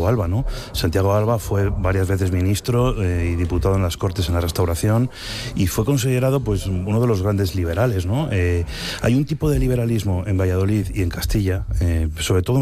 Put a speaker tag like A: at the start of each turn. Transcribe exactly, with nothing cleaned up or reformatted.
A: Santiago Alba, ¿no? Santiago Alba fue varias veces ministro eh, y diputado en las Cortes en la Restauración y fue considerado pues uno de los grandes liberales, ¿no? Eh, hay un tipo de liberalismo en Valladolid y en Castilla, eh, sobre todo